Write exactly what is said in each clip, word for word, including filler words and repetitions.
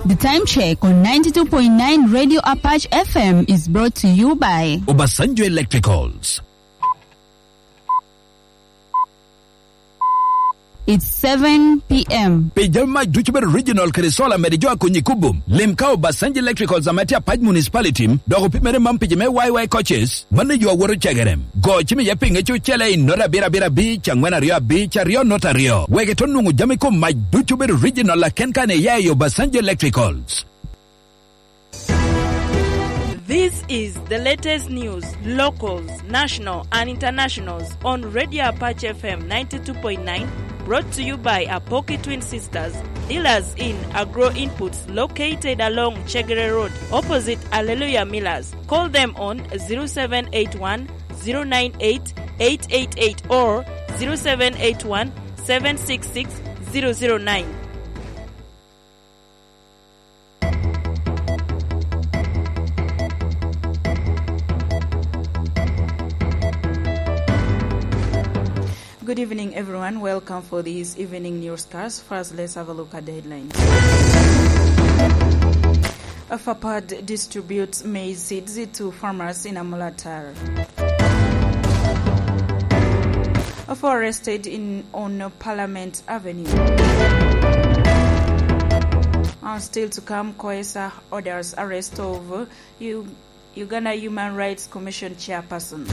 The time check on ninety-two point nine Radio Apache F M is brought to you by Obasanjo Electricals. It's seven p.m. Pejama Duchber Regional Kresola Merijoa Kunyikubum. Limka Obasanjo Electricals Amatia Paj Municipality. Dogo Pimere Mampijame Y Y coaches. Manajua Woro Chagarem. Go Chimi Yaping Echo Chele in Nora Bira Bira Beach, Angwana Rio Beach, Rio Notario. Wegetonu Jamiko Maj Duchber Regional Kenkane Yayo Obasanjo Electricals. This is the latest news, locals, national and internationals on Radio Apache F M ninety-two point nine, brought to you by Apoki Twin Sisters, dealers in agro inputs located along Chegere Road, opposite Alleluia Millers. Call them on zero seven eight one, zero nine eight, eight eight eight or zero seven eight one, seven six six, zero zero nine. Good evening, everyone. Welcome for these evening newscasts. First, let's have a look at the headlines. FAPAD distributes maize seeds to farmers in Amulatar. Four arrested in on Parliament Avenue. And still to come, COESA orders arrest of U- Uganda Human Rights Commission chairperson.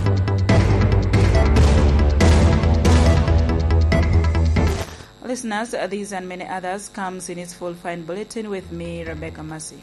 Listeners, these and many others comes in its full fine bulletin with me, Rebecca Massey.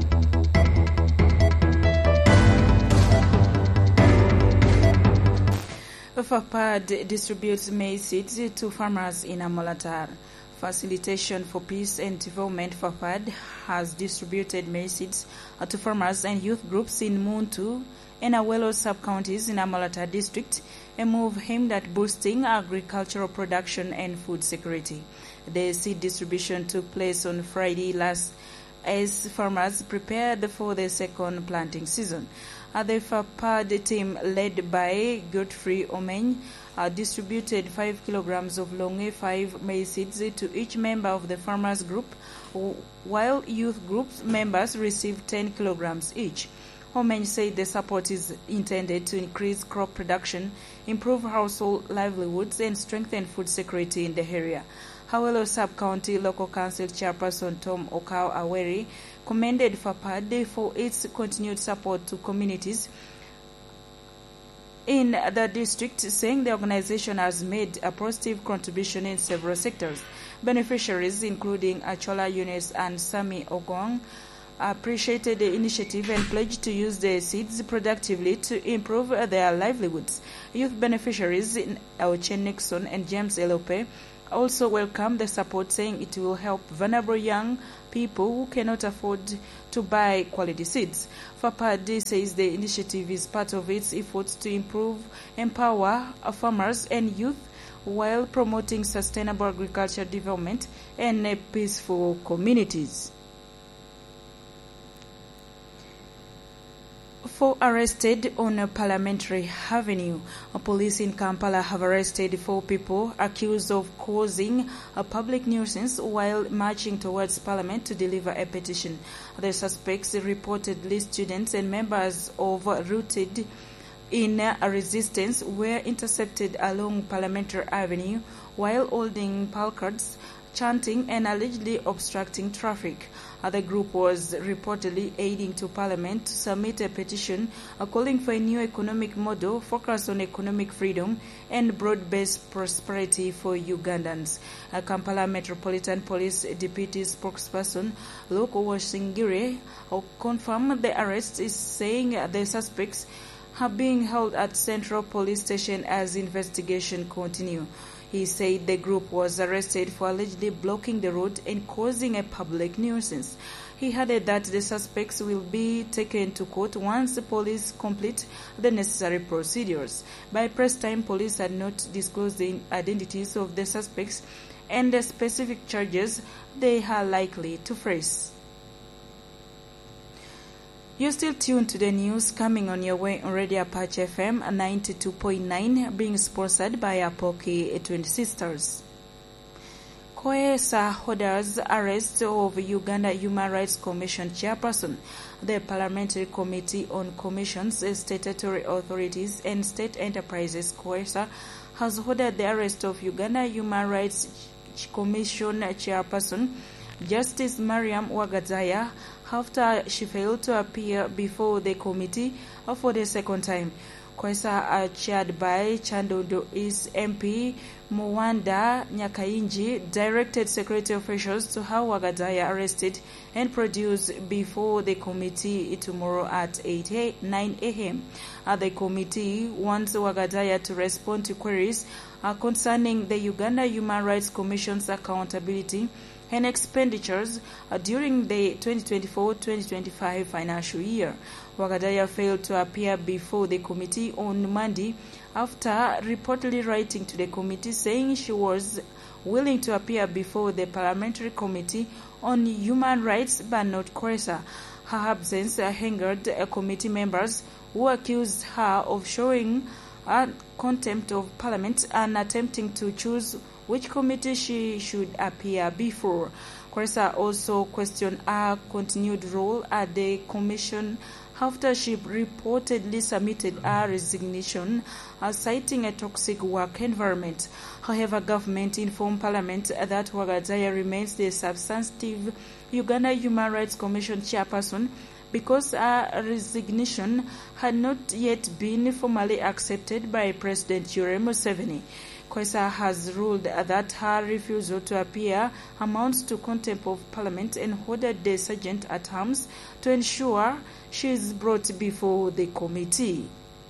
FAPAD distributes maize seeds to farmers in Amulatar. Facilitation for Peace and Development FAPAD has distributed maize seeds to farmers and youth groups in Muntu and Awelo sub-counties in Amulatar district, a move aimed at boosting agricultural production and food security. The seed distribution took place on Friday last as farmers prepared for the second planting season. Uh, the FAPAD team led by Godfrey Omeny uh, distributed five kilograms of Longe five maize seeds to each member of the farmers group, while youth group members received ten kilograms each. Omeny said the support is intended to increase crop production, improve household livelihoods, and strengthen food security in the area. Hawelo Sub-County Local Council Chairperson Tom Okao Aweri commended FAPAD for its continued support to communities in the district, saying the organization has made a positive contribution in several sectors. Beneficiaries, including Achola Yunus and Sami Ogong, appreciated the initiative and pledged to use the seeds productively to improve their livelihoods. Youth beneficiaries in Auchen Nixon and James Elope also welcomed the support, saying it will help vulnerable young people who cannot afford to buy quality seeds. FAPAD says the initiative is part of its efforts to improve, empower farmers and youth while promoting sustainable agricultural development and peaceful communities. Four arrested on Parliamentary Avenue. Police in Kampala have arrested four people accused of causing a public nuisance while marching towards Parliament to deliver a petition. The suspects, reportedly students and members of rooted in a resistance, were intercepted along Parliamentary Avenue while holding placards, chanting and allegedly obstructing traffic. The group was reportedly aiding to Parliament to submit a petition uh, calling for a new economic model focused on economic freedom and broad-based prosperity for Ugandans. Uh, Kampala Metropolitan Police Deputy Spokesperson Loko Washingire uh, confirmed the arrest, is saying uh, the suspects are being held at Central Police Station as investigation continue. He said the group was arrested for allegedly blocking the road and causing a public nuisance. He added that the suspects will be taken to court once the police complete the necessary procedures. By press time, police had not disclosed the identities of the suspects and the specific charges they are likely to face. You're still tuned to the news coming on your way on Radio Apache F M ninety-two point nine, being sponsored by Apoki Twin Sisters. COESA orders arrest of Uganda Human Rights Commission chairperson. The Parliamentary Committee on Commissions, Statutory Authorities and State Enterprises, COESA, has ordered the arrest of Uganda Human Rights Commission chairperson Justice Mariam Wagadzaya after she failed to appear before the committee for the second time. COESA, chaired by Chandondo East M P Mwanda Nyakainji, directed security officials to have Wagadzaya arrested and produced before the committee tomorrow at nine a.m. Uh, the committee wants Wagadzaya to respond to queries uh, concerning the Uganda Human Rights Commission's accountability and expenditures uh, during the twenty twenty-four twenty twenty-five financial year. Wagadzaya failed to appear before the committee on Monday after reportedly writing to the committee saying she was willing to appear before the Parliamentary Committee on Human Rights but not COESA. Her absence angered uh, committee members who accused her of showing uh, contempt of Parliament and attempting to choose which committee she should appear before. COESA also questioned her continued role at the commission after she reportedly submitted her resignation, uh, citing a toxic work environment. However, government informed Parliament that Wagadzaya remains the substantive Uganda Human Rights Commission chairperson because her resignation had not yet been formally accepted by President Yoweri Museveni. COESA has ruled that her refusal to appear amounts to contempt of Parliament and ordered the sergeant at arms to ensure she is brought before the committee.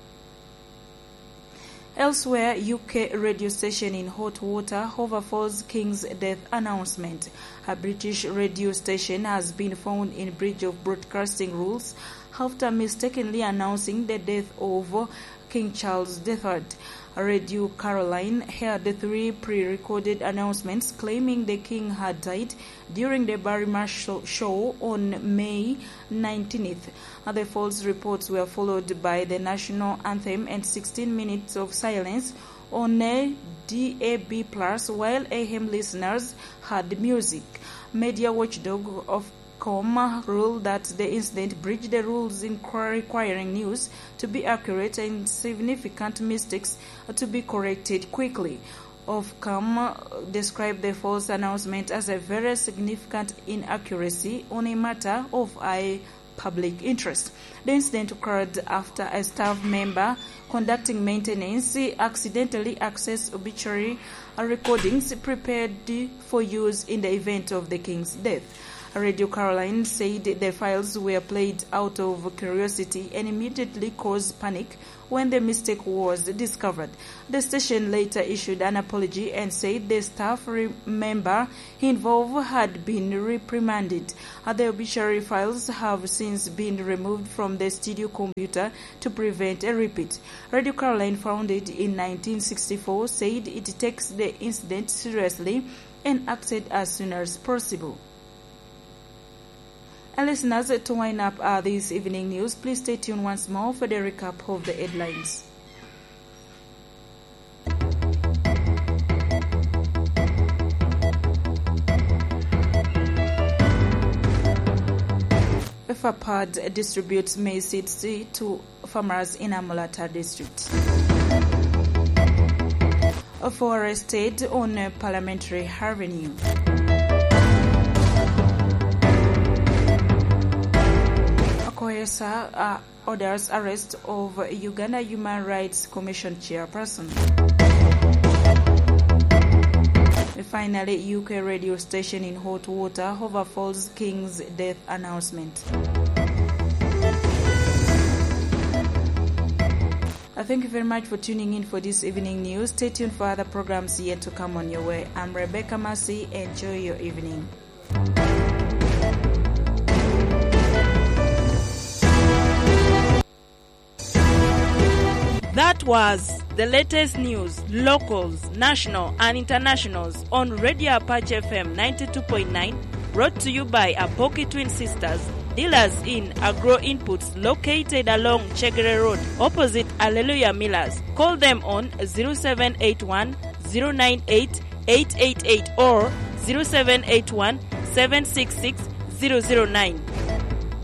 Elsewhere, U K radio station in hot water over Falls King's death announcement. A British radio station has been found in breach of broadcasting rules after mistakenly announcing the death of King Charles the Third. Radio Caroline heard the three pre-recorded announcements claiming the king had died during the Barrymore show on May nineteenth. The false reports were followed by the national anthem and sixteen minutes of silence on a D A B plus, while A M listeners heard music. Media watchdog of Com ruled that the incident breached the rules in requiring news to be accurate and significant mistakes to be corrected quickly. Ofcom described the false announcement as a very significant inaccuracy on a matter of high public interest. The incident occurred after a staff member conducting maintenance accidentally accessed obituary recordings prepared for use in the event of the king's death. Radio Caroline said the files were played out of curiosity and immediately caused panic when the mistake was discovered. The station later issued an apology and said the staff member involved had been reprimanded. The obituary files have since been removed from the studio computer to prevent a repeat. Radio Caroline, founded in nineteen sixty-four, said it takes the incident seriously and acted as soon as possible. And listeners, to wind up uh, this evening news, please stay tuned once more for the recap of the headlines. FAPAD distributes maize seeds to farmers in Amulata district. Four arrested on a parliamentary avenue. COESA uh, orders arrest of Uganda Human Rights Commission chairperson. Finally, U K radio station in hot water over Falls King's death announcement. Uh, thank you very much for tuning in for this evening news. Stay tuned for other programs yet to come on your way. I'm Rebecca Massey. Enjoy your evening. That was the latest news, locals, national and internationals on Radio Apache F M ninety-two point nine, brought to you by Apoki Twin Sisters, dealers in agro inputs located along Chegere Road, opposite Alleluia Millers. Call them on zero seven eight one, zero nine eight, eight eight eight or zero seven eight one seven six six zero zero nine.